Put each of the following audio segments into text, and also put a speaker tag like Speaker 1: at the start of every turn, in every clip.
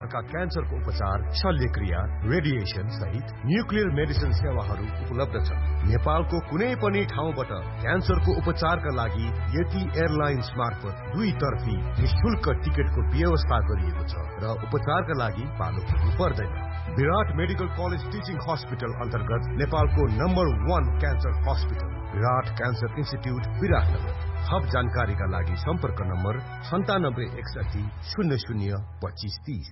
Speaker 1: प्रकारका क्यान्सरको उपचार, शल्यक्रिया, रेडिएसन सहित न्युक्लियर मेडिसिन सेवाहरू उपलब्ध छन्। नेपालको कुनै पनि ठाउँबाट क्यान्सरको उपचारका लागि यति एयरलाइन्स मार्फत 2 तर्फी निशुल्क टिकटको व्यवस्था गरिएको छ र उपचारका लागि पालो पुग्नु पर्दैन। विराट मेडिकल कलेज टिचिङ हस्पिटल अन्तर्गत नेपालको नम्बर 1 क्यान्सर हस्पिटल विराट क्यान्सर इन्स्टिट्युट विराटनगर। थप जानकारीका लागि सम्पर्क नम्बर 9761002530।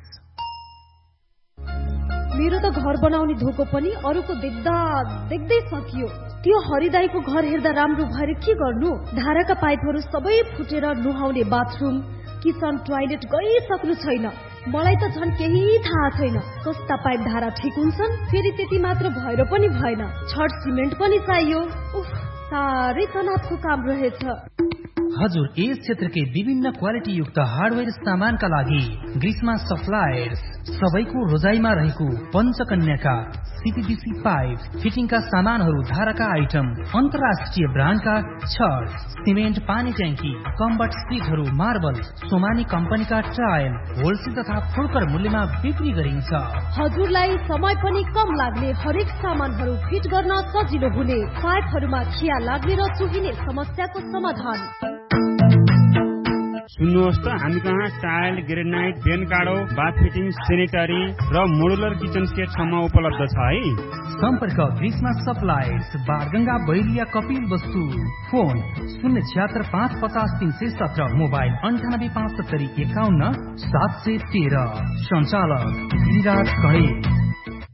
Speaker 2: मेरो त घर बनाउने धोको पनि अरूको देख्दै सकियो। त्यो हरिदाईको घर हेर्दा राम्रो भएर के गर्नु? धाराका पाइपहरू सबै फुटेर नुहाउने बाथरुम, किचन, टोयलेट गइसक्नु छैन। मलाई त झन् केही थाहा छैन कस्ता पाइप धारा ठिक हुन्छन्। फेरि त्यति मात्र भएर पनि भएन, छड सिमेन्ट पनि चाहियो। साह्रै तनावको काम रहेछ।
Speaker 3: हजुर, यस क्षेत्रकै विभिन्न क्वालिटी युक्त हार्डवेयर सामानका लागि ग्रिसमा सप्लायर्स सबैको रोजाइमा रहेको पञ्चकन्याका सीपीवीसी पाइप फिटिङका सामानहरू, धाराका आइटम, अन्तर्राष्ट्रिय ब्रान्डका छड, सिमेन्ट, पानी ट्याङ्की, कम्बट सिटहरू, मार्बल, सोमानी कम्पनीका टायल होलसेल तथा फुर्कर मूल्यमा बिक्री गरिन्छ।
Speaker 2: हजुरलाई समय पनि कम लाग्ने, हरेक सामानहरू फिट गर्न सजिलो हुने, पाइपहरूमा खिया लाग्ने र चुहिने समस्याको समाधान।
Speaker 4: सुन्नुहोस् त, हामी कहाँ टाइल, ग्रेनाइट, बेन काडो, बाथ फिटिङ, सेनेटरी र मोडुलर किचन सेटसम्म उपलब्ध छ है।
Speaker 3: सम्पर्क ग्रिसमा सप्लायर्स, बारगंगा, बैरिया, कपिल वस्तु। Phone 076-550-317, mobile 98-570-51-713। सञ्चालक विराट गणेश।